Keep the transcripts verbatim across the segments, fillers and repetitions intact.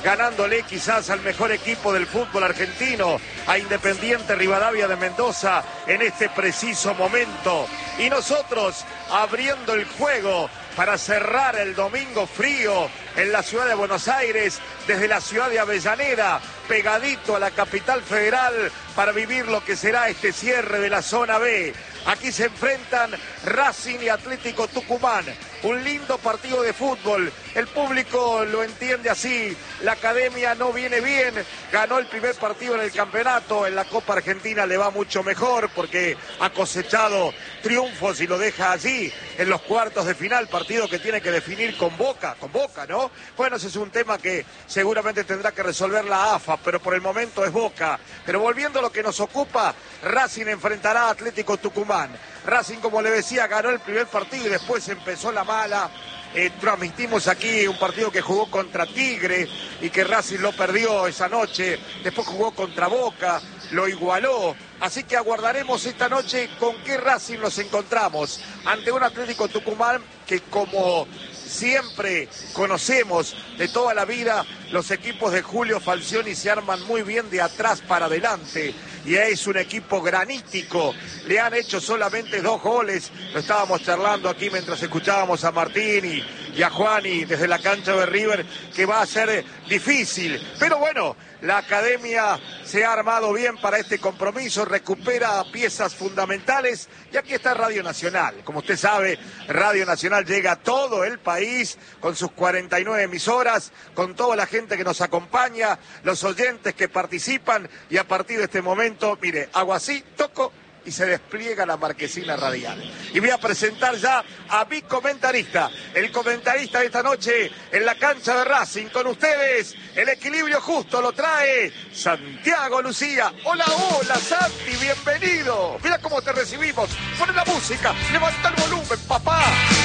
ganándole quizás al mejor equipo del fútbol argentino, a Independiente Rivadavia de Mendoza en este preciso momento. Y nosotros abriendo el juego para cerrar el domingo frío en la ciudad de Buenos Aires, desde la ciudad de Avellaneda, pegadito a la capital federal, para vivir lo que será este cierre de la zona B. Aquí se enfrentan Racing y Atlético Tucumán. Un lindo partido de fútbol. El público lo entiende así. La academia no viene bien. Ganó el primer partido en el campeonato. En la Copa Argentina le va mucho mejor porque ha cosechado triunfos y lo deja allí en los cuartos de final. Partido que tiene que definir con Boca. Con Boca, ¿no? Bueno, ese es un tema que seguramente tendrá que resolver la A F A, pero por el momento es Boca. Pero volviendo a lo que nos ocupa, Racing enfrentará a Atlético Tucumán. Racing, como le decía, ganó el primer partido y después empezó la mala. Eh, transmitimos aquí un partido que jugó contra Tigre y que Racing lo perdió esa noche. Después jugó contra Boca, lo igualó. Así que aguardaremos esta noche con qué Racing nos encontramos. Ante un Atlético Tucumán que, como siempre conocemos de toda la vida, los equipos de Julio Falcioni se arman muy bien de atrás para adelante. Y es un equipo granítico. Le han hecho solamente dos goles. Lo estábamos charlando aquí mientras escuchábamos a Martín y, y a Juani desde la cancha de River, que va a ser difícil. Pero bueno, la academia se ha armado bien para este compromiso, recupera piezas fundamentales. Y aquí está Radio Nacional. Como usted sabe, Radio Nacional llega a todo el país con sus cuarenta y nueve emisoras, con toda la gente que nos acompaña, los oyentes que participan. Y a partir de este momento, mire, hago así, toco y se despliega la marquesina radial. Y voy a presentar ya a mi comentarista, el comentarista de esta noche en la cancha de Racing. Con ustedes, el equilibrio justo lo trae Santiago Lucía. Hola, hola, Santi, bienvenido. Mira cómo te recibimos. Pon la música, levanta el volumen, papá.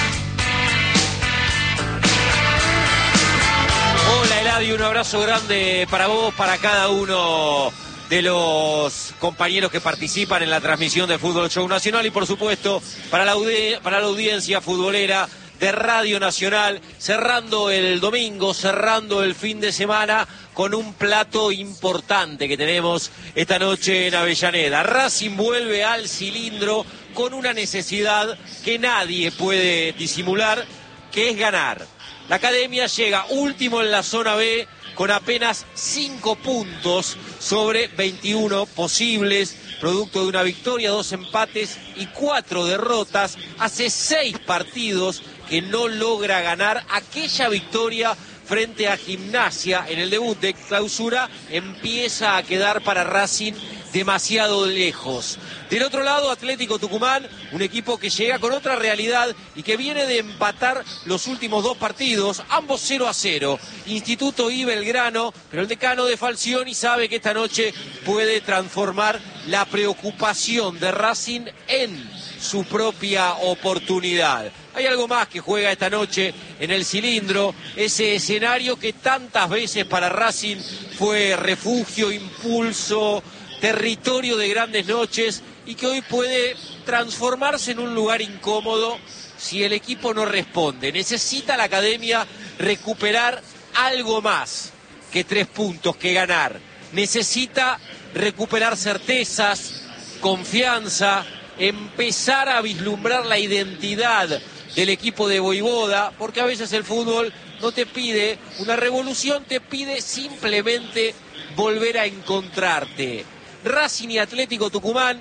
Hola, Eladio, un abrazo grande para vos, para cada uno de los compañeros que participan en la transmisión de Fútbol Show Nacional y, por supuesto, para la, audi- para la audiencia futbolera de Radio Nacional, cerrando el domingo, cerrando el fin de semana con un plato importante que tenemos esta noche en Avellaneda. Racing vuelve al cilindro con una necesidad que nadie puede disimular, que es ganar. La academia llega último en la zona B con apenas cinco puntos sobre veintiuno posibles, producto de una victoria, dos empates y cuatro derrotas. Hace seis partidos que no logra ganar. Aquella victoria frente a Gimnasia en el debut de clausura empieza a quedar para Racing demasiado lejos. Del otro lado, Atlético Tucumán, un equipo que llega con otra realidad y que viene de empatar los últimos dos partidos, ambos cero a cero. Instituto y Belgrano, pero el decano de Falcioni sabe que esta noche puede transformar la preocupación de Racing en su propia oportunidad. Hay algo más que juega esta noche en el cilindro, ese escenario que tantas veces para Racing fue refugio, impulso, territorio de grandes noches y que hoy puede transformarse en un lugar incómodo si el equipo no responde. Necesita la academia recuperar algo más que tres puntos, que ganar. Necesita recuperar certezas, confianza, empezar a vislumbrar la identidad del equipo de Voivoda, porque a veces el fútbol no te pide una revolución, te pide simplemente volver a encontrarte. Racing y Atlético Tucumán,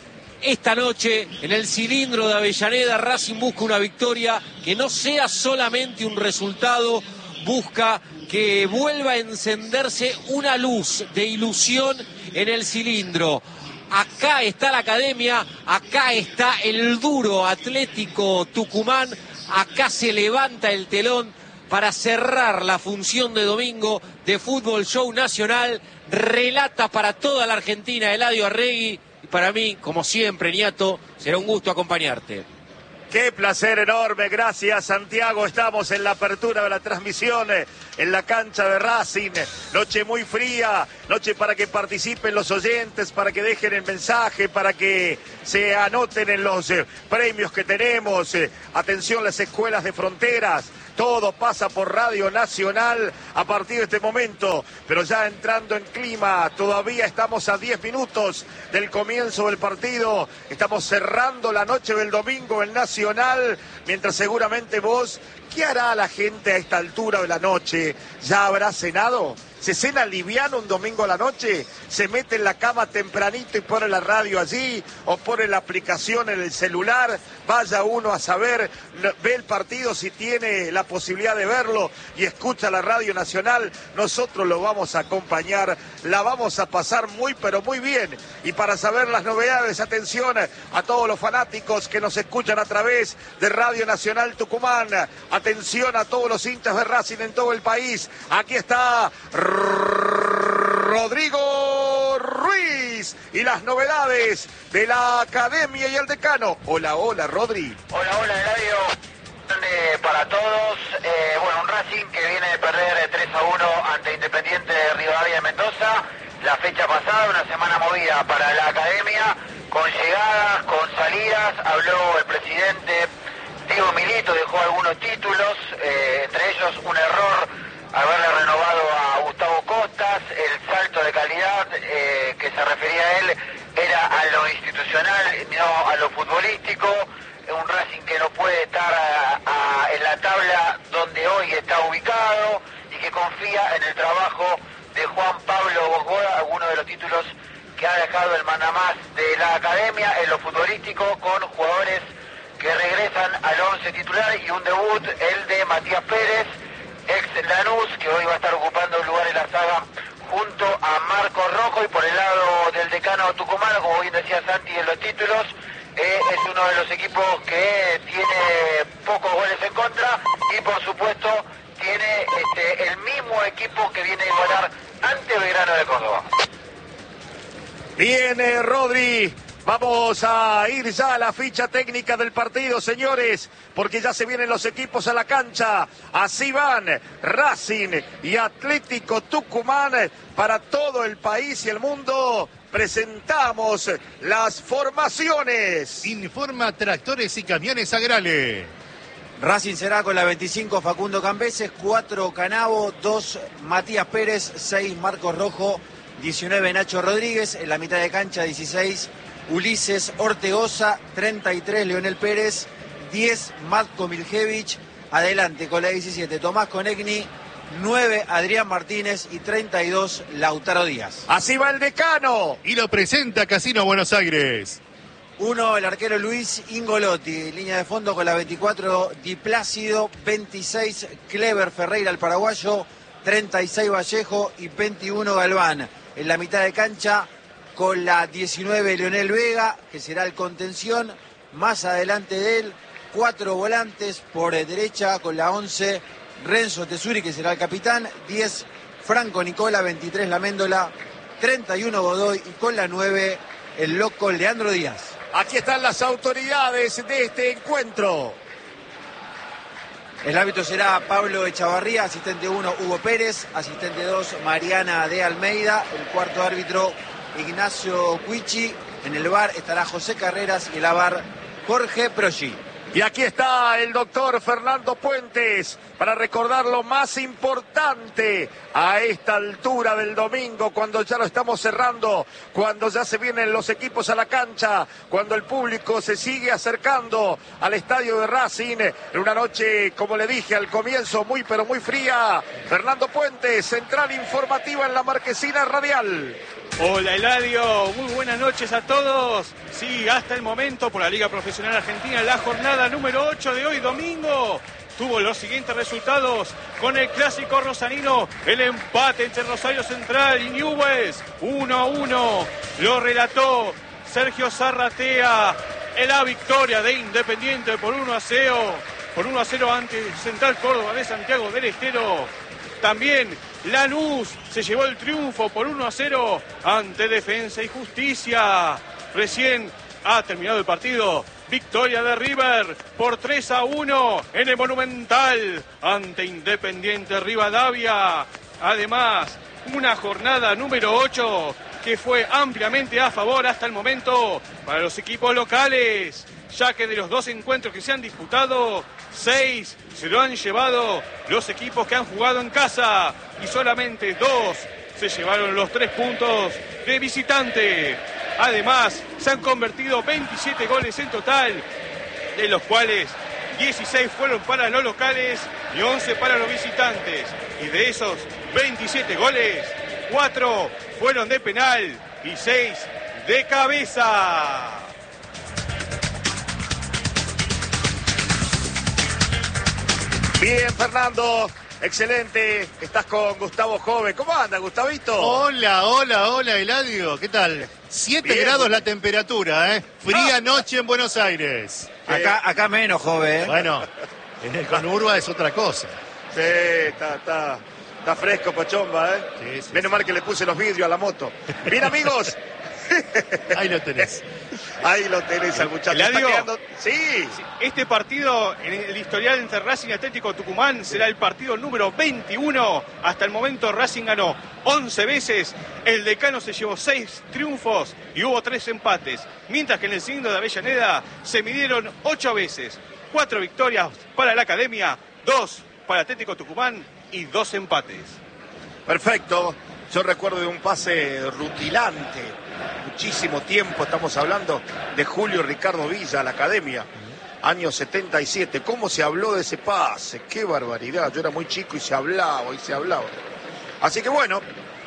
esta noche en el cilindro de Avellaneda. Racing busca una victoria que no sea solamente un resultado, busca que vuelva a encenderse una luz de ilusión en el cilindro. Acá está la academia, acá está el duro Atlético Tucumán, acá se levanta el telón para cerrar la función de domingo de Fútbol Show Nacional. Relata para toda la Argentina Eladio Arregui, y para mí, como siempre, Niato, será un gusto acompañarte. Qué placer enorme, gracias Santiago. Estamos en la apertura de la transmisión en la cancha de Racing. Noche muy fría, noche para que participen los oyentes, para que dejen el mensaje, para que se anoten en los eh, premios que tenemos. Eh, atención, las escuelas de fronteras Todo pasa por Radio Nacional a partir de este momento, pero ya entrando en clima, todavía estamos a diez minutos del comienzo del partido, estamos cerrando la noche del domingo en Nacional, mientras seguramente vos, ¿qué hará la gente a esta altura de la noche? ¿Ya habrá cenado? ¿Se cena liviano un domingo a la noche? ¿Se mete en la cama tempranito y pone la radio allí? ¿O pone la aplicación en el celular? Vaya uno a saber, ve el partido si tiene la posibilidad de verlo y escucha la Radio Nacional. Nosotros lo vamos a acompañar, la vamos a pasar muy pero muy bien. Y para saber las novedades, atención a todos los fanáticos que nos escuchan a través de Radio Nacional Tucumán. Atención a todos los hinchas de Racing en todo el país. Aquí está Rodrigo Ruiz y las novedades de la academia y el decano. Hola, hola, Rodri. Hola, hola, Eladio. Para todos, eh, bueno, un Racing que viene de perder tres a uno ante Independiente de Rivadavia de Mendoza la fecha pasada, una semana movida para la academia, con llegadas, con salidas. Habló el presidente Diego Milito, dejó algunos títulos, eh, entre ellos un error haberle renovado a Gustavo Costas. El salto de calidad eh, que se refería a él era a lo institucional, no a lo futbolístico. Un Racing que no puede estar a, a, en la tabla donde hoy está ubicado y que confía en el trabajo de Juan Pablo Bosgoda, alguno de los títulos que ha dejado el mandamás de la academia en lo futbolístico, con jugadores que regresan al once titular y un debut, el de Matías Pérez, ex Lanús, que hoy va a estar ocupando un lugar en la saga junto a Marcos Rojo. Y por el lado del decano tucumano, como bien decía Santi en los títulos, eh, es uno de los equipos que tiene pocos goles en contra y por supuesto tiene este, el mismo equipo que viene a igualar ante Belgrano de Córdoba. Viene Rodri. Vamos a ir ya a la ficha técnica del partido, señores, porque ya se vienen los equipos a la cancha. Así van Racing y Atlético Tucumán para todo el país y el mundo. Presentamos las formaciones. Informa Tractores y Camiones Agrale. Racing será con la veinticinco Facundo Cambeses, cuatro Canavo, dos Matías Pérez, seis Marcos Rojo, diecinueve Nacho Rodríguez, en la mitad de cancha dieciséis Ulises Ortegoza, treinta y tres Leonel Pérez, diez Matko Miljevich, adelante con la diecisiete Tomás Conegni, nueve Adrián Martínez y treinta y dos Lautaro Díaz. Así va el decano. Y lo presenta Casino Buenos Aires. uno el arquero Luis Ingolotti, línea de fondo con la veinticuatro Di Plácido, veintiséis Clever Ferreira el paraguayo, treinta y seis Vallejo y veintiuno Galván. En la mitad de cancha con la diecinueve Leonel Vega, que será el contención. Más adelante de él, cuatro volantes por derecha con la once Renzo Tesuri, que será el capitán, diez Franco Nicola, veintitrés La Méndola, treinta y uno Godoy y con la nueve el loco Leandro Díaz. Aquí están las autoridades de este encuentro. El árbitro será Pablo Echavarría, asistente uno Hugo Pérez, asistente dos Mariana de Almeida, el cuarto árbitro Ignacio Cuichi, en el V A R estará José Carreras y el A V A R Jorge Progi. Y aquí está el doctor Fernando Puentes para recordar lo más importante a esta altura del domingo, cuando ya lo estamos cerrando, cuando ya se vienen los equipos a la cancha, cuando el público se sigue acercando al estadio de Racing, en una noche, como le dije al comienzo, muy pero muy fría. Fernando Puentes, central informativa en la Marquesina Radial. Hola Eladio, muy buenas noches a todos. Sí, hasta el momento por la Liga Profesional Argentina, la jornada número ocho de hoy domingo tuvo los siguientes resultados con el clásico rosarino, el empate entre Rosario Central y Newell's, uno a uno, lo relató Sergio Zarratea, la victoria de Independiente por uno a cero, por uno a cero ante Central Córdoba de Santiago del Estero. También Lanús se llevó el triunfo por uno a cero ante Defensa y Justicia. Recién ha terminado el partido. Victoria de River por tres a uno en el Monumental ante Independiente Rivadavia. Además, una jornada número ocho que fue ampliamente a favor hasta el momento para los equipos locales, ya que de los dos encuentros que se han disputado, seis se lo han llevado los equipos que han jugado en casa y solamente dos se llevaron los tres puntos de visitante. Además, se han convertido veintisiete goles en total, de los cuales dieciséis fueron para los locales y once para los visitantes. Y de esos veintisiete goles, cuatro fueron de penal y seis de cabeza. Bien, Fernando, excelente. Estás con Gustavo Jove. ¿Cómo anda, Gustavito? Hola, hola, hola, Eladio. ¿Qué tal? siete Bien. grados la temperatura, ¿eh? Fría Ah. noche en Buenos Aires. Acá, acá menos, joven. ¿eh? Bueno, en el conurba es otra cosa. Sí, está, está, está fresco, Pachomba, ¿eh? Sí, sí, Menos sí. mal que le puse los vidrios a la moto. Bien, amigos. Ahí lo tenés. Ahí lo tenés al muchacho. Está Eladio. quedando- Sí. Este partido en el historial entre Racing y Atlético Tucumán será el partido número veintiuno. Hasta el momento Racing ganó once veces, el Decano se llevó seis triunfos y hubo tres empates. Mientras que en el cilindro de Avellaneda se midieron ocho veces. Cuatro victorias para la Academia, dos para Atlético Tucumán y dos empates. Perfecto. Yo recuerdo de un pase rutilante. Muchísimo tiempo, estamos hablando de Julio Ricardo Villa a la Academia. Año setenta y siete. ¿Cómo se habló de ese pase? ¡Qué barbaridad! Yo era muy chico y se hablaba y se hablaba. Así que bueno,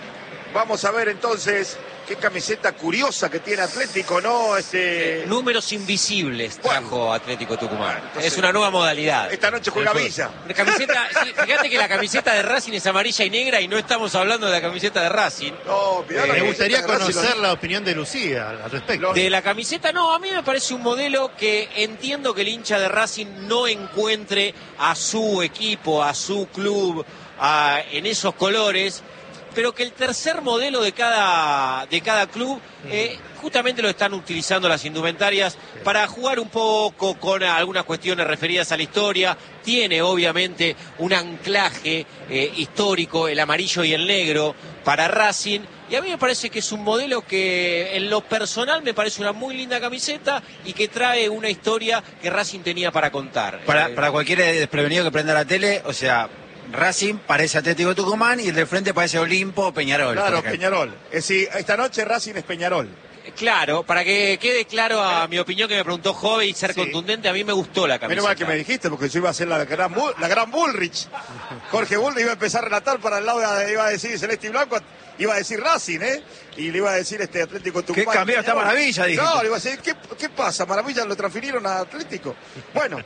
vamos a ver entonces qué camiseta curiosa que tiene Atlético, ¿no? Este... Números invisibles trajo Bueno. Atlético Tucumán. Entonces, es una nueva modalidad. Esta noche juega Del Villa. fútbol. La camiseta, sí, fíjate que la camiseta de Racing es amarilla y negra y no estamos hablando de la camiseta de Racing. No, mirá la Me camiseta gustaría de Racing, conocer lo- la opinión de Lucía al respecto. De la camiseta, no, a mí me parece un modelo que entiendo que el hincha de Racing no encuentre a su equipo, a su club, a- en esos colores, pero que el tercer modelo de cada, de cada club eh, justamente lo están utilizando las indumentarias para jugar un poco con algunas cuestiones referidas a la historia. Tiene obviamente un anclaje eh, histórico, el amarillo y el negro para Racing, y a mí me parece que es un modelo que en lo personal me parece una muy linda camiseta y que trae una historia que Racing tenía para contar. Para, Eh, para cualquier desprevenido que prenda la tele, o sea, Racing parece Atlético Tucumán y el del frente parece Olimpo o Peñarol. por Claro, ejemplo. Peñarol. Es decir, esta noche Racing es Peñarol. Claro, para que quede claro a mi opinión que me preguntó Jove y ser Sí. contundente, a mí me gustó la camiseta. Menos mal que me dijiste, porque yo iba a hacer la gran, Bull- la gran Bullrich. Jorge Bullrich iba a empezar a relatar para el lado, de, iba a decir Celeste y Blanco, iba a decir Racing, ¿eh? Y le iba a decir este Atlético Tucumán. ¿Qué cambió esta Maravilla? Dije. No, le iba a decir, ¿qué, qué pasa? Maravilla lo transfirieron a Atlético. Bueno,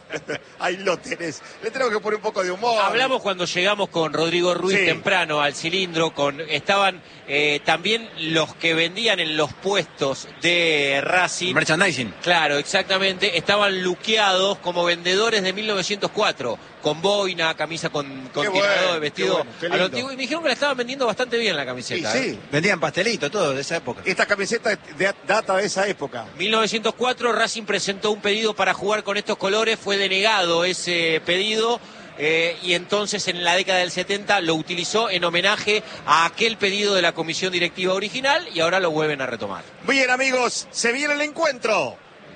ahí lo tenés. Le tengo que poner un poco de humor. Hablamos cuando llegamos con Rodrigo Ruiz Sí. temprano al cilindro, con estaban eh, también los que vendían en los puestos de Racing. Merchandising. Claro, exactamente, estaban luqueados como vendedores de mil novecientos cuatro, con boina, camisa con, con Qué tirador, bueno, vestido qué bueno, qué a lo lindo. antiguo, y me dijeron que la estaban vendiendo bastante bien la Sí, camiseta. ¿eh? sí. Vendían pastelito, todo de esa época. Esta camiseta de- data de esa época. mil novecientos cuatro Racing presentó un pedido para jugar con estos colores, fue denegado ese pedido eh, y entonces en la década del setenta lo utilizó en homenaje a aquel pedido de la comisión directiva original y ahora lo vuelven a retomar. Bien, amigos, se viene el encuentro.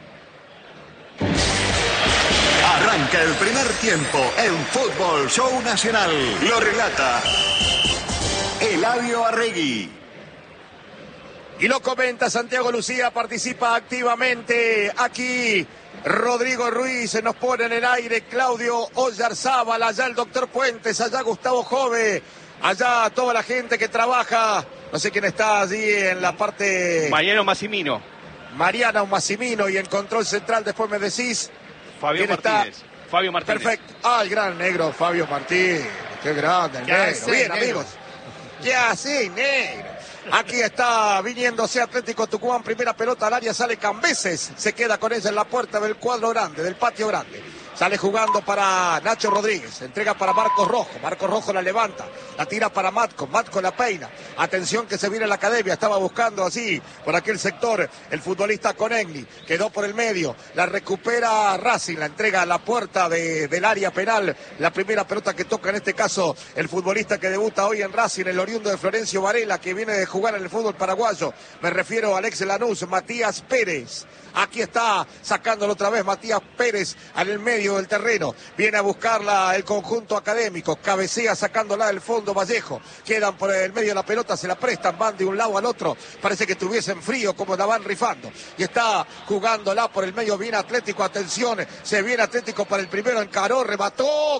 Arranca el primer tiempo en Fútbol Show Nacional. Lo relata Eladio Arregui. Y lo comenta Santiago Lucía, participa activamente aquí. Rodrigo Ruiz se nos pone en el aire, Claudio Oyarzábal, allá el doctor Puentes, allá Gustavo Jove, allá toda la gente que trabaja, no sé quién está allí en la parte, Mariano Massimino, Mariana o Massimino, y en control central después me decís, Fabio ¿quién está? Martínez. Fabio Martínez. Perfecto, ah, el gran negro Fabio Martínez, qué grande el ¿Qué negro, hace, bien negro? amigos, ¿qué hace negro? Aquí está viniéndose Atlético Tucumán, primera pelota al área, sale Cambeses, se queda con ella en la puerta del cuadro grande, del patio grande. Sale jugando para Nacho Rodríguez, entrega para Marcos Rojo, Marcos Rojo la levanta, la tira para Matco, Matco la peina. Atención que se viene la academia, estaba buscando así por aquel sector el futbolista Conegli, quedó por el medio, la recupera Racing, la entrega a la puerta de, del área penal, la primera pelota que toca en este caso el futbolista que debuta hoy en Racing, el oriundo de Florencio Varela, que viene de jugar en el fútbol paraguayo, me refiero a Alex Lanús, Matías Pérez. Aquí está sacándolo otra vez Matías Pérez en el medio. medio del terreno. Viene a buscarla el conjunto académico. Cabecea sacándola del fondo Vallejo. Quedan por el medio de la pelota, se la prestan, van de un lado al otro. Parece que tuviesen frío como la van rifando. Y está jugándola por el medio. Viene Atlético, atención. Se viene Atlético para el primero. Encaró, remató,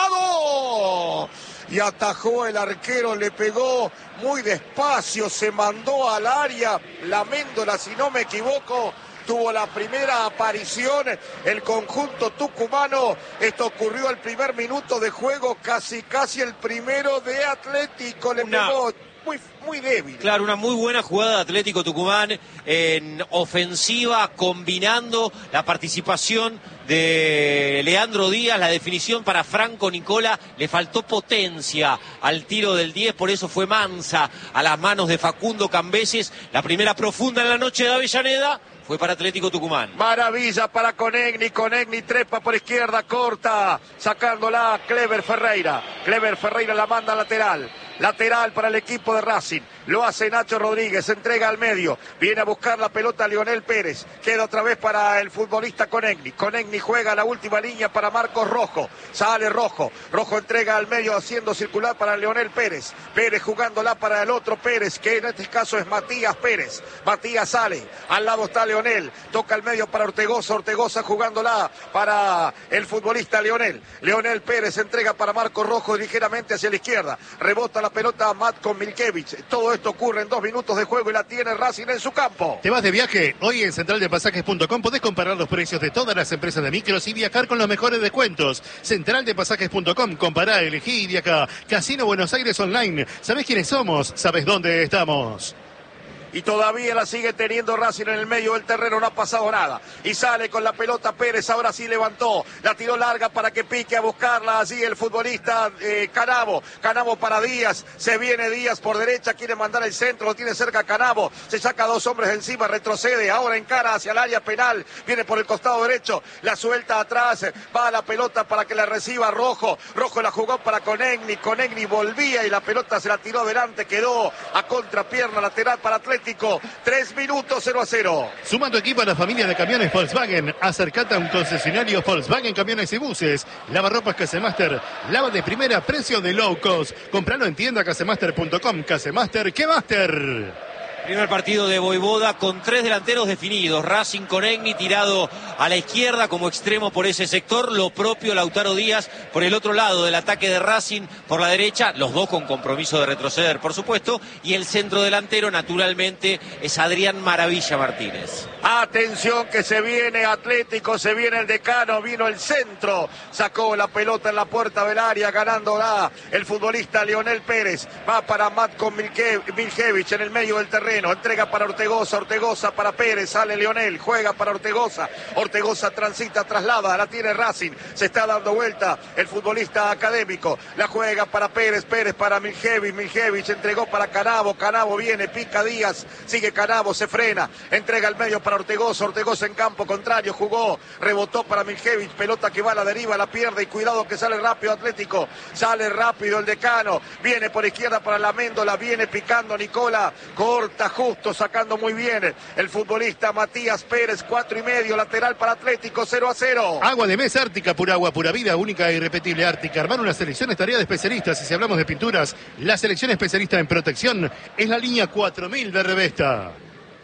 cruzado. Y atajó el arquero, le pegó muy despacio, se mandó al área. La Méndola, si no me equivoco, tuvo la primera aparición el conjunto tucumano. Esto ocurrió al primer minuto de juego, casi casi el primero de Atlético. Le Una... pegó muy, muy débil. Claro, una muy buena jugada de Atlético Tucumán en ofensiva, combinando la participación de Leandro Díaz, la definición para Franco Nicola. Le faltó potencia al tiro del diez, por eso fue mansa a las manos de Facundo Cambeses. La primera profunda en la noche de Avellaneda fue para Atlético Tucumán. Maravilla para Conegni, Conegni trepa por izquierda, corta, sacándola Clever Ferreira. Clever Ferreira la manda lateral. Lateral para el equipo de Racing. Lo hace Nacho Rodríguez, entrega al medio. Viene a buscar la pelota Lionel Pérez. Queda otra vez para el futbolista Conegni. Conegni juega la última línea para Marcos Rojo. Sale Rojo. Rojo entrega al medio haciendo circular para Lionel Pérez. Pérez jugándola para el otro Pérez, que en este caso es Matías Pérez. Matías sale. Al lado está Leonel. Toca al medio para Ortegoza. Ortegoza jugándola para el futbolista Leonel. Leonel Pérez entrega para Marcos Rojo ligeramente hacia la izquierda. Rebota la pelota a Matko Milkevich. Todo esto ocurre en dos minutos de juego y la tiene Racing en su campo. ¿Te vas de viaje? Hoy en central de pasajes punto com podés comparar los precios de todas las empresas de micros y viajar con los mejores descuentos. central de pasajes punto com, compará, elegí y viaja. Casino Buenos Aires Online. ¿Sabés quiénes somos? ¿Sabés dónde estamos? Y todavía la sigue teniendo Racing en el medio del terreno, no ha pasado nada. Y sale con la pelota Pérez, ahora sí levantó. La tiró larga para que pique a buscarla allí el futbolista eh, Canavo. Canavo para Díaz, se viene Díaz por derecha, quiere mandar el centro, lo tiene cerca Canavo. Se saca dos hombres encima, retrocede, ahora encara hacia el área penal. Viene por el costado derecho, la suelta atrás, va la pelota para que la reciba Rojo. Rojo la jugó para Conegni, Conegni volvía y la pelota se la tiró adelante, quedó a contrapierna lateral para Atlético. Tres minutos, cero a cero. Suma tu equipo a la familia de camiones Volkswagen. Acércate a un concesionario Volkswagen Camiones y Buses. Lavarropas Casemaster. Lava de primera, precio de low cost. Compralo en tienda casemaster punto com. Casemaster, ¿qué master? Primer partido de Voivoda con tres delanteros definidos. Racing Conegni tirado a la izquierda como extremo por ese sector. Lo propio Lautaro Díaz por el otro lado del ataque de Racing por la derecha. Los dos con compromiso de retroceder, por supuesto. Y el centro delantero, naturalmente, es Adrián Maravilla Martínez. Atención que se viene Atlético, se viene el Decano, vino el centro. Sacó la pelota en la puerta del área, ganándola el futbolista Leonel Pérez. Va para Matko Milkevich en el medio del terreno. Entrega para Ortegoza, Ortegoza para Pérez, sale Leonel, juega para Ortegoza, Ortegoza transita, traslada, la tiene Racing, se está dando vuelta el futbolista académico, la juega para Pérez, Pérez para Milkevich, Milkevich entregó para Canavo, Canavo viene, pica Díaz, sigue Canavo, se frena, entrega al medio para Ortegoza, Ortegoza en campo contrario, jugó, rebotó para Milkevich, pelota que va a la deriva, la pierde y cuidado que sale rápido Atlético, sale rápido el Decano, viene por izquierda para la Méndola, viene picando Nicola, corta justo, sacando muy bien el futbolista Matías Pérez, cuatro y medio, lateral para Atlético, cero a cero. Agua de mesa Ártica, pura agua, pura vida, única e irrepetible Ártica. Armar una selección es tarea de especialistas. Y si hablamos de pinturas, la selección especialista en protección es la línea cuatro mil de Revesta.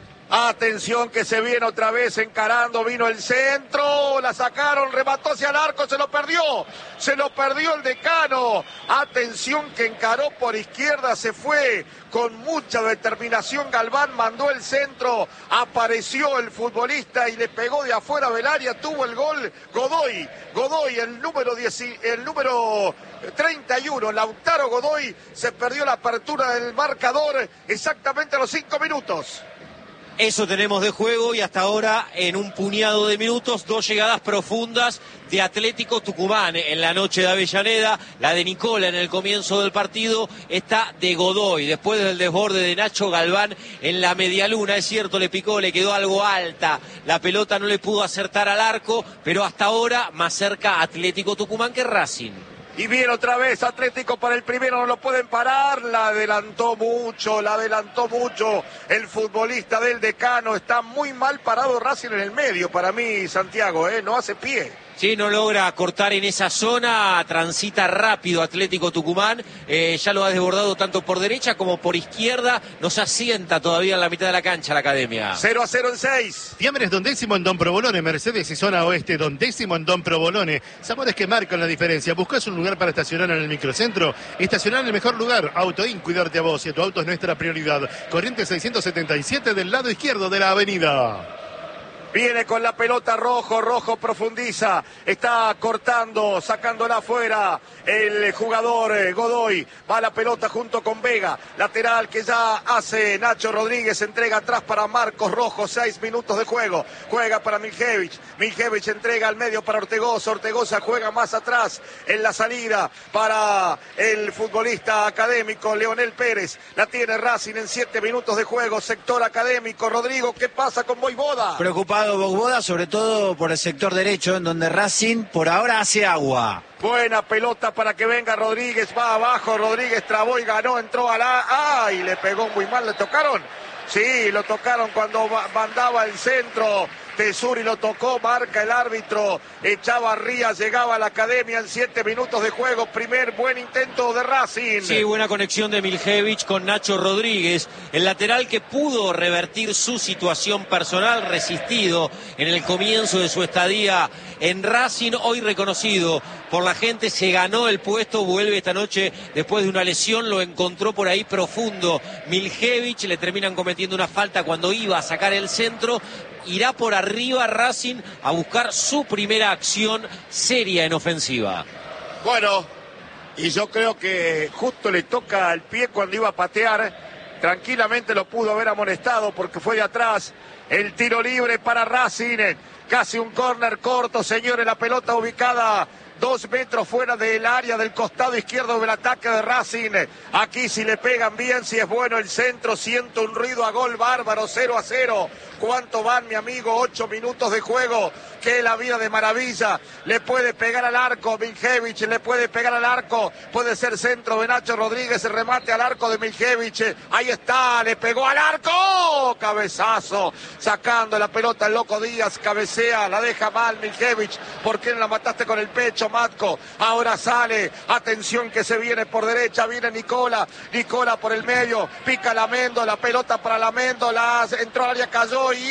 Atención que se viene otra vez encarando, vino el centro, la sacaron, remató hacia el arco, se lo perdió, se lo perdió el Decano. Atención que encaró por izquierda, se fue con mucha determinación Galván, mandó el centro, apareció el futbolista y le pegó de afuera del área, tuvo el gol Godoy, Godoy el número diez, el número treinta y uno, Lautaro Godoy, se perdió la apertura del marcador exactamente a los cinco minutos. Eso tenemos de juego y hasta ahora en un puñado de minutos, dos llegadas profundas de Atlético Tucumán en la noche de Avellaneda, la de Nicola en el comienzo del partido, esta de Godoy, después del desborde de Nacho Galván en la medialuna, es cierto, le picó, le quedó algo alta, la pelota no le pudo acertar al arco, pero hasta ahora más cerca Atlético Tucumán que Racing. Y viene otra vez Atlético para el primero, no lo pueden parar, la adelantó mucho, la adelantó mucho el futbolista del Decano, está muy mal parado Racing en el medio para mí, Santiago, ¿eh? No hace pie. Sí, no logra cortar en esa zona, transita rápido Atlético Tucumán, eh, ya lo ha desbordado tanto por derecha como por izquierda, nos asienta todavía en la mitad de la cancha la Academia. cero a cero en seis. Fiambres Don Décimo en Don Provolone, Mercedes y zona oeste, Don Décimo en Don Provolone. Sabores que marcan la diferencia. ¿Buscas un lugar para estacionar en el microcentro? Estacionar en el mejor lugar. Autoin, cuidarte a vos y a tu auto es nuestra prioridad. Corriente seiscientos setenta y siete del lado izquierdo de la avenida. Viene con la pelota Rojo, Rojo profundiza, está cortando, sacándola afuera el jugador Godoy, va la pelota junto con Vega, lateral que ya hace Nacho Rodríguez, entrega atrás para Marcos Rojo, seis minutos de juego, juega para Miljevich, Miljevich entrega al medio para Ortegoza, Ortegoza juega más atrás en la salida para el futbolista académico Leonel Pérez, la tiene Racing en siete minutos de juego, sector académico, Rodrigo, ¿qué pasa con Voivoda? Preocupado Voivoda, sobre todo por el sector derecho, en donde Racing por ahora hace agua. Buena pelota para que venga Rodríguez, va abajo, Rodríguez trabó y ganó, entró a la... ¡Ay! Le pegó muy mal, ¿le tocaron? Sí, lo tocaron cuando mandaba el centro. Tesuri lo tocó, marca el árbitro. Echavarría llegaba a la Academia en siete minutos de juego. Primer buen intento de Racing. Sí, buena conexión de Miljevich con Nacho Rodríguez. El lateral que pudo revertir su situación personal, resistido en el comienzo de su estadía en Racing. Hoy reconocido por la gente, se ganó el puesto. Vuelve esta noche después de una lesión. Lo encontró por ahí profundo Miljevich. Le terminan cometiendo una falta cuando iba a sacar el centro. Irá por arriba Racing a buscar su primera acción seria en ofensiva. Bueno, y yo creo que justo le toca al pie cuando iba a patear. Tranquilamente lo pudo haber amonestado porque fue de atrás. El tiro libre para Racing. Casi un córner corto, señores. La pelota ubicada dos metros fuera del área del costado izquierdo del ataque de Racing. Aquí si le pegan bien, si es bueno el centro, siento un ruido a gol bárbaro, cero a cero. ¿Cuánto van, mi amigo? Ocho minutos de juego. Que la vida de maravilla. Le puede pegar al arco Miljevich, le puede pegar al arco. Puede ser centro de Nacho Rodríguez, el remate al arco de Miljevich. Ahí está, le pegó al arco. Cabezazo, sacando la pelota el Loco Díaz, cabecea, la deja mal Miljevich. ¿Por qué no la mataste con el pecho, Matco? Ahora sale, atención que se viene por derecha, viene Nicola. Nicola por el medio, pica Lamendo, la pelota para Lamendo, la entró al área, cayó y...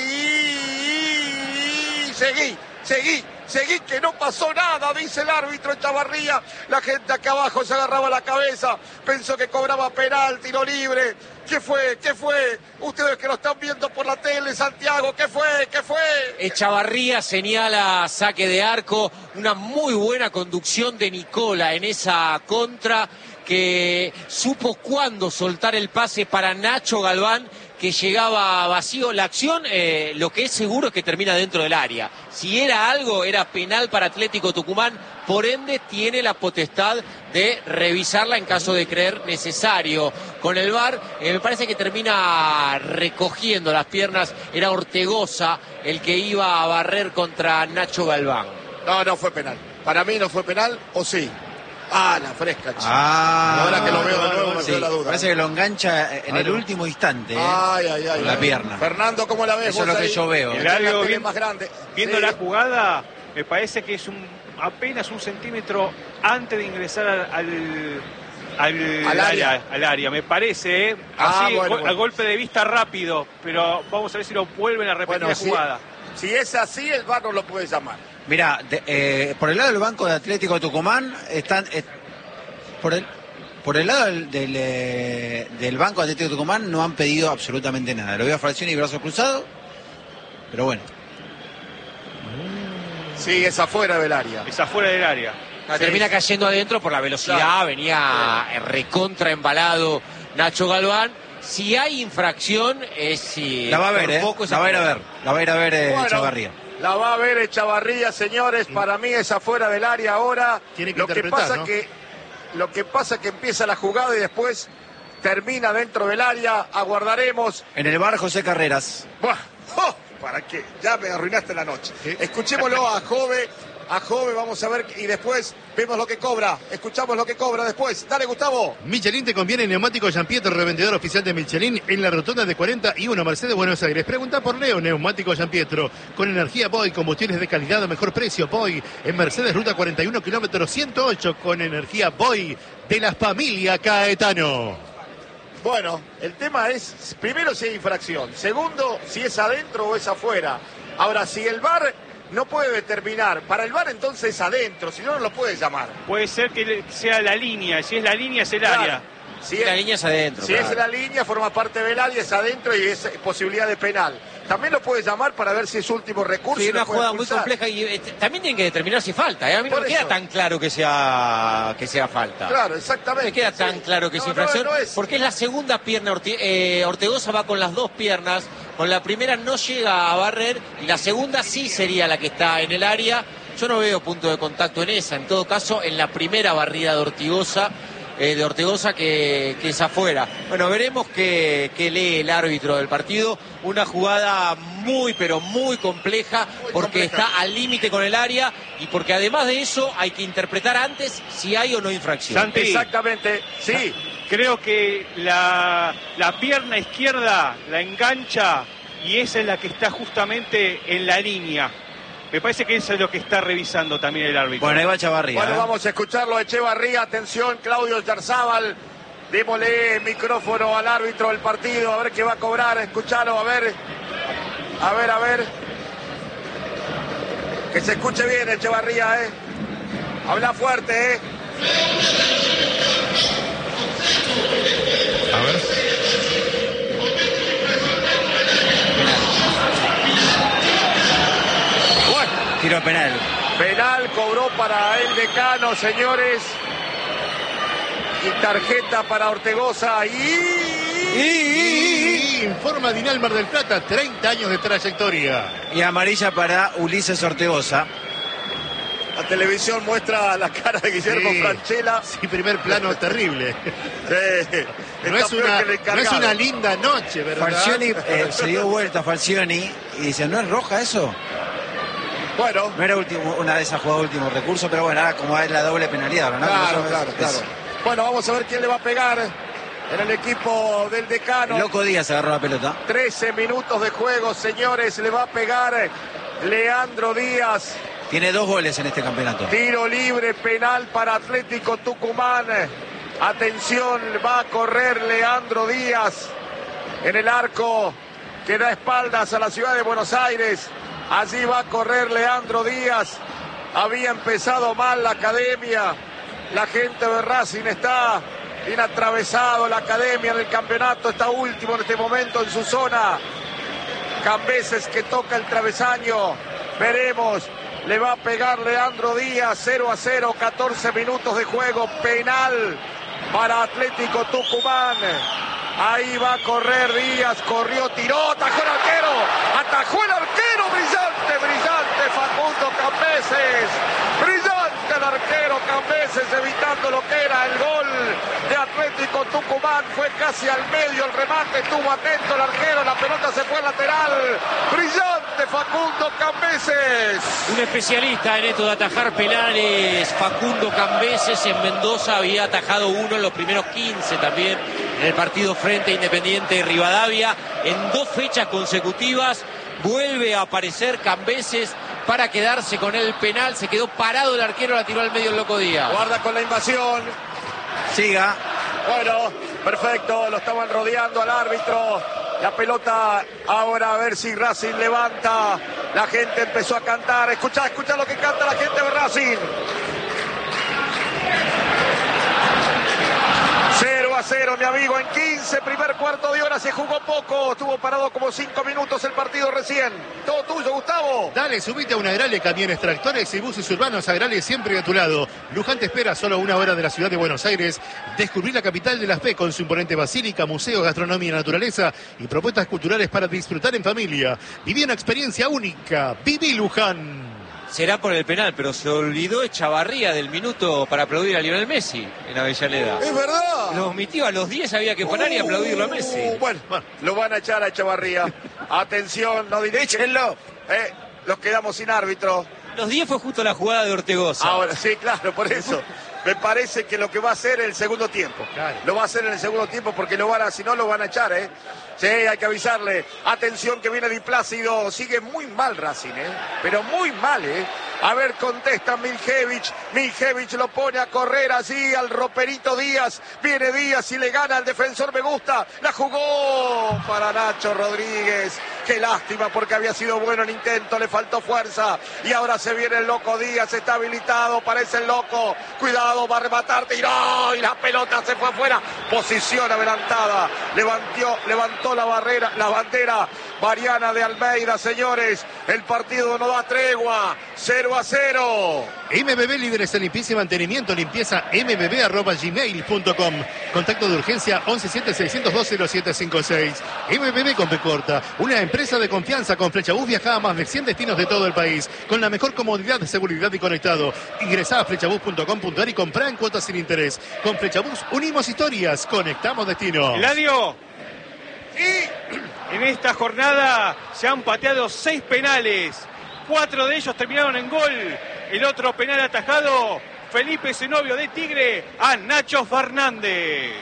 Seguí, seguí, seguí, que no pasó nada, dice el árbitro Echavarría. La gente acá abajo se agarraba la cabeza, pensó que cobraba penal, tiro libre. ¿Qué fue? ¿Qué fue? Ustedes que lo están viendo por la tele, Santiago, ¿qué fue? ¿Qué fue? Echavarría señala saque de arco, una muy buena conducción de Nicola en esa contra, que supo cuándo soltar el pase para Nacho Galván, que llegaba vacío. La acción, eh, lo que es seguro es que termina dentro del área. Si era algo, era penal para Atlético Tucumán, por ende tiene la potestad de revisarla en caso de creer necesario. Con el V A R, eh, me parece que termina recogiendo las piernas, era Ortegoza el que iba a barrer contra Nacho Galván. No, no fue penal. Para mí no fue penal, ¿o sí? Ah, la fresca, chico. Ah, ahora que lo veo de nuevo me sí, quedó la duda. parece que lo engancha en el último instante, ¿eh? Ay, ay, ay. Con la ay. pierna. Fernando, ¿cómo la ves? Eso es lo que ahí? yo veo. En El la área tele bien- más grande. Viendo Sí. la jugada, me parece que es un apenas un centímetro antes de ingresar al, al, al Al área. área, al área, me parece, ¿eh? Ah, Así, bueno, go- bueno. a golpe de vista rápido, pero vamos a ver si lo vuelven a repetir Bueno, la si, jugada. si es así, el V A R no lo puede llamar. Mirá, de- eh, por el lado del banco de Atlético Tucumán están... eh, por el por el lado del, del, eh, del banco de Atlético Tucumán no han pedido absolutamente nada. Lo veo a fracción y brazo cruzado, pero bueno. Sí, es afuera del área. Es afuera del área. Ah, Sí. termina cayendo adentro por la velocidad, Claro. venía eh, recontra embalado Nacho Galván. Si hay infracción, es si La va a ver, por ¿eh? poco es La va a ir a afuera. ver. La va a ir a ver eh, Bueno, Echavarría. la va a ver Echavarría, señores. Para mí es afuera del área ahora. Tiene que lo que interpretar, pasa ¿no? que lo que pasa que empieza la jugada y después termina dentro del área. Aguardaremos. En el bar José Carreras. Buah, ¡oh! ¿Para qué? Ya me arruinaste la noche. Escuchémoslo a Jove a Jove, vamos a ver y después vemos lo que cobra, escuchamos lo que cobra después. Dale, Gustavo. Michelin te conviene neumáticos Giampietro, revendedor oficial de Michelin en la rotonda de cuarenta y uno Mercedes, Buenos Aires. Pregunta por Leo, neumáticos Giampietro, con energía Boy, combustibles de calidad a mejor precio. Boy, en Mercedes, ruta cuarenta y uno, kilómetro ciento ocho, con energía Boy de la familia Caetano. Bueno, el tema es, primero si hay infracción, segundo si es adentro o es afuera. Ahora, si el V A R no puede determinar, para el V A R entonces es adentro, si no, no lo puede llamar. Puede ser que sea la línea, si es la línea es el Claro. área. Si La es, línea es adentro. si claro. es la línea, forma parte del área, es adentro y es posibilidad de penal. También lo puede llamar para ver si es último recurso. Sí, y una lo puede jugada muy expulsar. compleja y eh, también tienen que determinar si falta. ¿eh? A mí no Por me queda eso. tan claro que sea que sea falta. Claro, No exactamente. me queda sí. tan claro que No, es no, infracción, no es- porque es la segunda pierna. Orte- eh, Ortegoza va con las dos piernas, con la primera no llega a barrer y la segunda sí sería la que está en el área. Yo no veo punto de contacto en esa, en todo caso en la primera barrida de Ortigosa, eh, de Ortegoza que, que es afuera. Bueno, veremos qué, qué lee el árbitro del partido. Una jugada muy pero muy compleja, Muy porque compleja. está al límite con el área y porque además de eso hay que interpretar antes si hay o no infracción. Santi. Exactamente, sí. Creo que la, la pierna izquierda la engancha y esa es la que está justamente en la línea. Me parece que eso es lo que está revisando también el árbitro. Bueno, ahí va Chavarría. Bueno, ¿eh? vamos a escucharlo a Echevarría. Atención, Claudio Yarzábal. Démosle micrófono al árbitro del partido, a ver qué va a cobrar. Escuchalo, a ver. A ver, a ver. Que se escuche bien, Echevarría, ¿eh? Habla fuerte, ¿eh? A ver. Bueno, Tiro penal. penal cobró para el decano, señores. Y tarjeta para Ortegoza. Y... Y informa Dinal Mar del Plata, treinta años de trayectoria. Y amarilla para Ulises Ortegoza. La televisión muestra la cara de Guillermo Sí. Franchella. Sí, primer plano terrible. Eh, No está es, peor una, que el no es encargado. una linda noche, ¿verdad? Falcioni eh, se dio vuelta a Falcioni y dice, ¿no es roja eso? Bueno, No era último, una de esas jugadas de último recurso, pero bueno, ahora como es la doble penalidad, ¿no? claro, Eso es- claro, es- claro. Bueno, vamos a ver quién le va a pegar en el equipo del decano. Loco Díaz agarró la pelota. trece minutos de juego, señores. Le va a pegar Leandro Díaz. Tiene dos goles en este campeonato. Tiro libre, penal para Atlético Tucumán. Atención, va a correr Leandro Díaz en el arco que da espaldas a la ciudad de Buenos Aires. Allí va a correr Leandro Díaz. Había empezado mal la academia. La gente de Racing está bien atravesado. La academia en el campeonato está último en este momento en su zona. Cambeses que toca el travesaño. Veremos. Le va a pegar Leandro Díaz. cero a cero, catorce minutos de juego. Penal para Atlético Tucumán. Ahí va a correr Díaz. Corrió, tiró, atajó el arquero. Atajó el arquero. Brillante, brillante Facundo Cambeses. Brillante el arquero Cambeses, evitando lo que era el gol de Atlético Tucumán. Fue casi al medio el remate. Estuvo atento el arquero. La pelota se fue al lateral. Brillante Facundo Cambeses. Un especialista en esto de atajar penales, Facundo Cambeses. En Mendoza había atajado uno en los primeros quince también en el partido frente a Independiente de Rivadavia. En dos fechas consecutivas vuelve a aparecer Cambeses para quedarse con el penal. Se quedó parado el arquero, la tiró al medio el Loco Díaz. Guarda con la invasión. Siga. Bueno, perfecto, lo estaban rodeando al árbitro. La pelota ahora a ver si Racing levanta. La gente empezó a cantar. Escucha, escucha lo que canta la gente de Racing. cero a cero, mi amigo, en quince, primer cuarto de hora, se jugó poco, estuvo parado como cinco minutos el partido recién. Todo tuyo, Gustavo. Dale, subite a una Agrale, camiones, tractores y buses urbanos. Agrale siempre a tu lado. Luján te espera solo a una hora de la ciudad de Buenos Aires. Descubrí la capital de la fe con su imponente basílica, museo, gastronomía, naturaleza y propuestas culturales para disfrutar en familia. Viví una experiencia única. Viví Luján. Será por el penal, pero se olvidó Echavarría del minuto para aplaudir a Lionel Messi en Avellaneda. Es verdad. Lo omitió, a los diez había que parar y aplaudirlo a Messi. Uh, bueno, lo van a echar a Echevarría. Atención, no dirige. Échenlo. Eh, los quedamos sin árbitro. Menos diez fue justo la jugada de Ortegoza. Ahora, sí, claro, por eso. Me parece que lo que va a hacer el segundo tiempo. Claro. Lo va a hacer en el segundo tiempo porque lo van a, si no lo van a echar, ¿eh? Sí, hay que avisarle. Atención que viene Di Plácido. Sigue muy mal Racing, ¿eh? Pero muy mal, ¿eh? A ver, contesta Miljevich. Miljevich lo pone a correr así al roperito Díaz. Viene Díaz y le gana al defensor. Me gusta. La jugó para Nacho Rodríguez. Qué lástima porque había sido bueno el intento. Le faltó fuerza. Y ahora se viene el loco Díaz. Está habilitado. Parece el loco. Cuidado, va a rematar. Tiró y la pelota se fue afuera. Posición adelantada. Levantó, levantó la barrera, la bandera. Mariana de Almeida, señores. El partido no da tregua. cero a cero. M B B líderes en limpieza y mantenimiento. Limpieza m b b arroba gmail punto com. Contacto de urgencia once siete seiscientos dos cero siete cinco seis. M B B con P corta. Una empresa de confianza. Con Flechabús viaja a más de cien destinos de todo el país. Con la mejor comodidad, seguridad y conectado. Ingresá a flechabús punto com punto a r y comprá en cuotas sin interés. Con Flechabús unimos historias. Conectamos destinos. Eladio. Y en esta jornada se han pateado seis penales. Cuatro de ellos terminaron en gol. El otro penal atajado, Felipe Zenobio de Tigre a Nacho Fernández.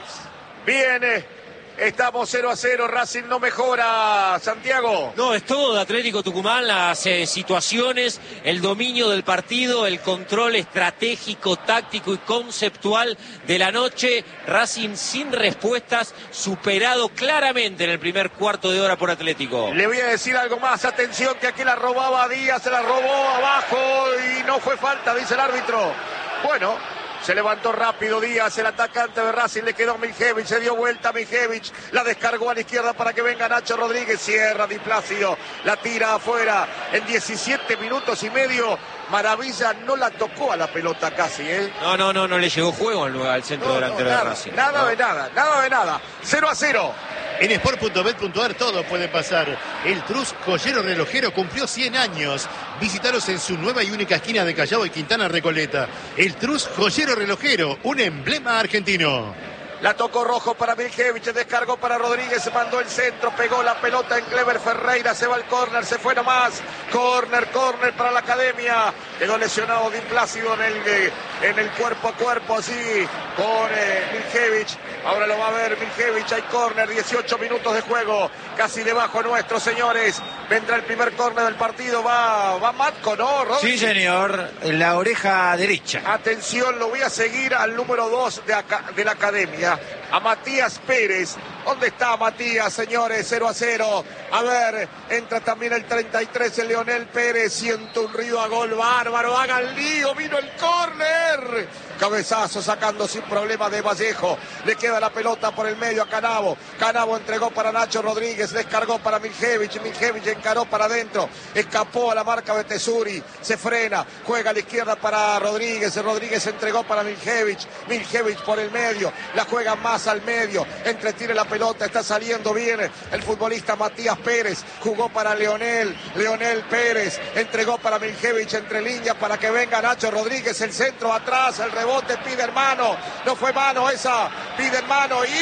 Viene. Estamos cero a cero, Racing no mejora, Santiago. No, es todo de Atlético Tucumán, las eh, situaciones, el dominio del partido, el control estratégico, táctico y conceptual de la noche. Racing sin respuestas, superado claramente en el primer cuarto de hora por Atlético. Le voy a decir algo más, atención que aquí la robaba Díaz, se la robó abajo y no fue falta, dice el árbitro. Bueno. Se levantó rápido Díaz, el atacante de Racing, le quedó Miljevich, se dio vuelta Miljevich, la descargó a la izquierda para que venga Nacho Rodríguez, cierra Di Plácido, la tira afuera en diecisiete minutos y medio. Maravilla no la tocó a la pelota casi, ¿eh? No, no, no, no le llegó juego al, al centro no, delantero no, nada, de Racing. Nada no. de nada, nada de nada. cero a cero. En sport punto bet punto a r todo puede pasar. El Trus Joyero Relojero cumplió cien años. Visítalos en su nueva y única esquina de Callao y Quintana Recoleta. El Trus Joyero Relojero, un emblema argentino. La tocó Rojo para Miljevich, descargó para Rodríguez, mandó el centro, pegó la pelota en Clever Ferreira, se va al córner, se fue nomás. Córner, córner para la Academia. Quedó lesionado Di Plácido en el, en el cuerpo a cuerpo, así, con eh, Miljevich. Ahora lo va a ver Miljevich, hay córner, dieciocho minutos de juego, casi debajo nuestro, señores. Vendrá el primer córner del partido, va, va Matco, ¿no, Rodri? Sí, señor, en la oreja derecha. Atención, lo voy a seguir al número dos de, acá, de la Academia. A Matías Pérez. ¿Dónde está Matías, señores? cero a cero. A ver, entra también el treinta y tres, el Leonel Pérez. Siento un ruido a gol bárbaro. Hagan lío, vino el córner. Cabezazo sacando sin problema de Vallejo. Le queda la pelota por el medio a Canavo. Canavo entregó para Nacho Rodríguez. Descargó para Miljevich. Miljevich encaró para adentro. Escapó a la marca de Tesuri. Se frena. Juega a la izquierda para Rodríguez. Rodríguez entregó para Miljevich. Miljevich por el medio. La juega más al medio. Entretire la pelota. Está saliendo bien el futbolista Matías Pérez. Jugó para Leonel. Leonel Pérez. Entregó para Miljevich entre líneas para que venga Nacho Rodríguez. El centro atrás. El rebote. Pide hermano, no fue mano esa, pide hermano y,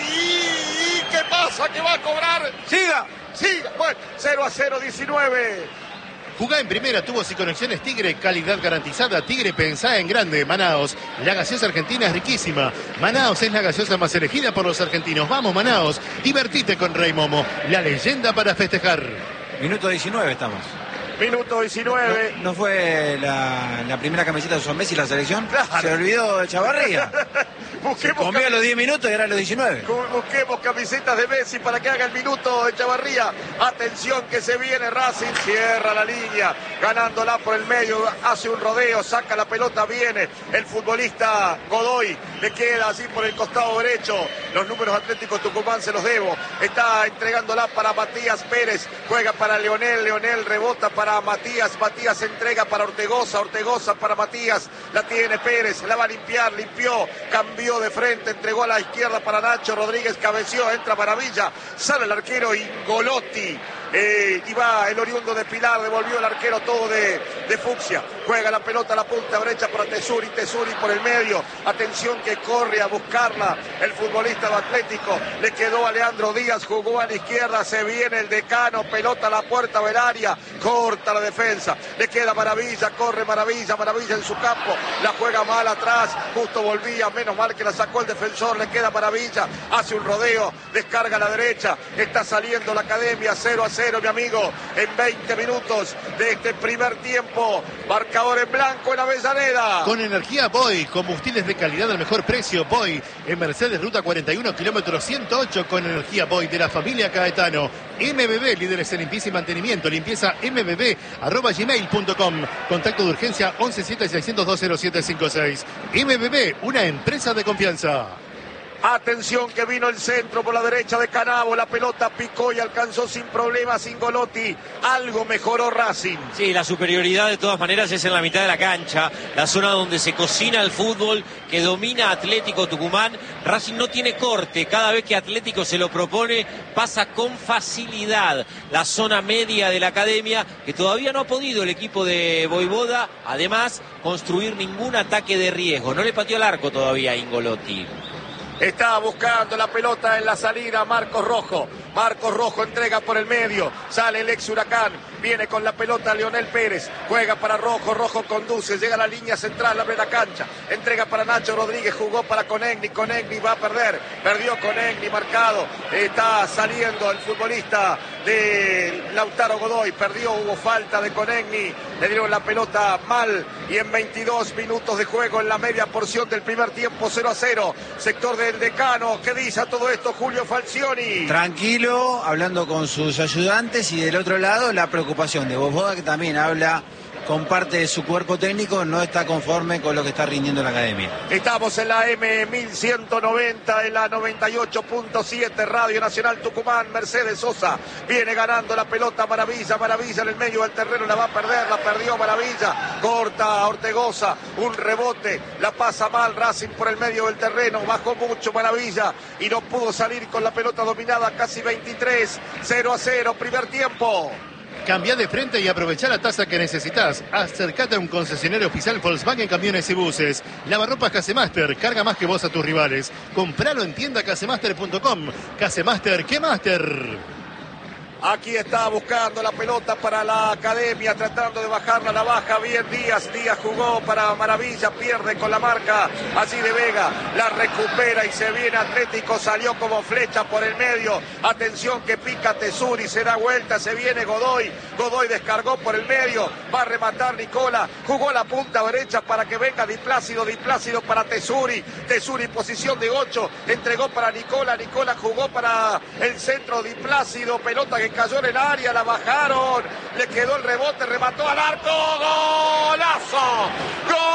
y, y ¿qué pasa? ¿Qué va a cobrar? Siga, siga, bueno, cero a cero, diecinueve. Jugá en primera, tubos y conexiones Tigre, calidad garantizada. Tigre, pensá en grande. Manaos, la gaseosa argentina es riquísima. Manaos es la gaseosa más elegida por los argentinos. Vamos, Manaos, divertite con Rey Momo, la leyenda para festejar. Minuto diecinueve estamos. Minuto diecinueve. ¿No, no fue la, la primera camiseta de Son Messi la selección? Claro. Se olvidó de Chavarría. Busquemos comió a los diez minutos y era a los diecinueve. Busquemos camisetas de Messi para que haga el minuto de Chavarría. Atención que se viene Racing, cierra la línea, ganándola por el medio, hace un rodeo, saca la pelota, viene el futbolista Godoy, le queda así por el costado derecho. Los números Atlético Tucumán se los debo. Está entregándola para Matías Pérez, juega para Leonel, Leonel rebota para Matías, Matías entrega para Ortegoza, Ortegoza para Matías, la tiene Pérez, la va a limpiar, limpió, cambió de frente, entregó a la izquierda para Nacho Rodríguez, cabeció, entra Maravilla, sale el arquero Ingolotti, Eh, y va el oriundo de Pilar, devolvió el arquero todo de, de fucsia. Juega la pelota a la punta derecha para Tesuri, Tesuri por el medio. Atención que corre a buscarla el futbolista de Atlético. Le quedó a Leandro Díaz, jugó a la izquierda, se viene el decano, pelota a la puerta del área, corta la defensa. Le queda Maravilla, corre Maravilla, Maravilla en su campo. La juega mal atrás, justo volvía, menos mal que la sacó el defensor. Le queda Maravilla, hace un rodeo, descarga a la derecha. Está saliendo la Academia, cero a cero, mi amigo, en veinte minutos de este primer tiempo. Marcador en blanco en Avellaneda. Con energía Boy, combustibles de calidad al mejor precio. Boy, en Mercedes, ruta cuarenta y uno, kilómetro ciento ocho, con energía Boy de la familia Caetano. M B B, líderes en limpieza y mantenimiento. Limpieza m b b arroba gmail punto com. Contacto de urgencia once siete seiscientos dos cero siete cinco seis. M B B, una empresa de confianza. Atención que vino el centro por la derecha de Canavo, la pelota picó y alcanzó sin problemas Ingolotti. Algo mejoró Racing. Sí, la superioridad de todas maneras es en la mitad de la cancha, la zona donde se cocina el fútbol, que domina Atlético Tucumán. Racing no tiene corte, cada vez que Atlético se lo propone pasa con facilidad la zona media de la Academia, que todavía no ha podido el equipo de Voivoda, además, construir ningún ataque de riesgo. No le pateó al arco todavía a Ingolotti. Está buscando la pelota en la salida Marcos Rojo. Marcos Rojo entrega por el medio. Sale el ex Huracán. Viene con la pelota Leonel Pérez. Juega para Rojo. Rojo conduce. Llega a la línea central. Abre la cancha. Entrega para Nacho Rodríguez. Jugó para Conegni. Conegni va a perder. Perdió Conegni marcado. Está saliendo el futbolista de Lautaro Godoy. Perdió. Hubo falta de Conegni. Le dieron la pelota mal. Y en veintidós minutos de juego en la media porción del primer tiempo, cero a cero. Sector del decano. ¿Qué dice a todo esto Julio Falcioni? Tranquilo, hablando con sus ayudantes, y del otro lado la preocupación de Voivoda, que también habla con parte de su cuerpo técnico, no está conforme con lo que está rindiendo la Academia. Estamos en la M mil ciento noventa, en la noventa y ocho punto siete, Radio Nacional Tucumán. Mercedes Sosa viene ganando la pelota. Maravilla, Maravilla en el medio del terreno, la va a perder, la perdió Maravilla. Corta a Ortegoza, un rebote, la pasa mal Racing por el medio del terreno, bajó mucho Maravilla y no pudo salir con la pelota dominada. Casi veintitrés, cero a cero, primer tiempo. Cambia de frente y aprovecha la tasa que necesitas. Acercate a un concesionario oficial Volkswagen Camiones y Buses. Lavarropas Casemaster, carga más que vos a tus rivales. Compralo en tienda casemaster punto com. Casemaster, ¿qué Master? Aquí está buscando la pelota para la Academia, tratando de bajarla, la baja bien Díaz. Díaz jugó para Maravilla, pierde con la marca así de Vega, la recupera y se viene Atlético, salió como flecha por el medio. Atención que pica Tesuri, se da vuelta, se viene Godoy. Godoy descargó por el medio, va a rematar Nicola, jugó la punta derecha para que venga Di Plácido, Di Plácido para Tesuri. Tesuri posición de ocho, entregó para Nicola, Nicola jugó para el centro, Di Plácido, pelota que cayó en el área, la bajaron, le quedó el rebote, remató al arco, ¡golazo! ¡Gol!